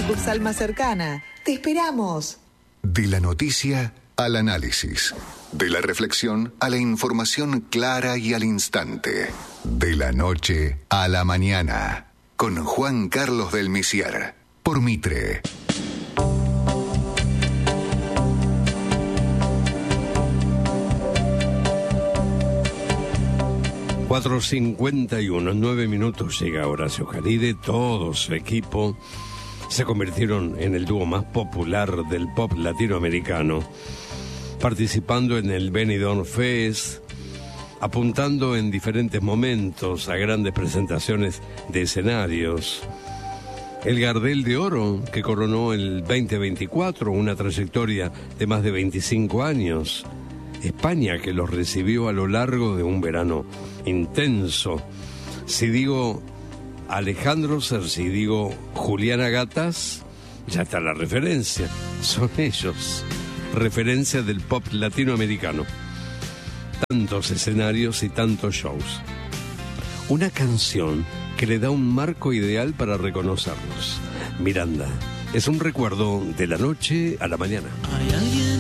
sucursal más cercana. ¡Te esperamos! De la noticia al análisis. De la reflexión a la información clara y al instante. De la noche a la mañana. Con Juan Carlos del Misiar. Por Mitre. ...4:51, 9 minutos llega Horacio Jaride, todo su equipo se convirtieron en el dúo más popular del pop latinoamericano, participando en el Benidorm Fest, apuntando en diferentes momentos a grandes presentaciones de escenarios. El Gardel de Oro, que coronó el 2024, una trayectoria de más de 25 años. España, que los recibió a lo largo de un verano intenso. Si digo Alejandro Ser, si digo Juliana Gatas, ya está la referencia. Son ellos, referencia del pop latinoamericano. Tantos escenarios y tantos shows. Una canción que le da un marco ideal para reconocerlos. Miranda, es un recuerdo de la noche a la mañana. Hay alguien